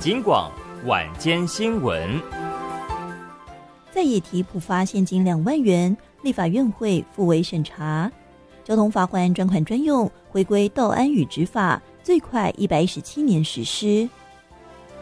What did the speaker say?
警广晚间新闻。 在野题普发现金2万元，立法院会复委审查。交通罚锾专款专用回归道安与执法，最快117年实施。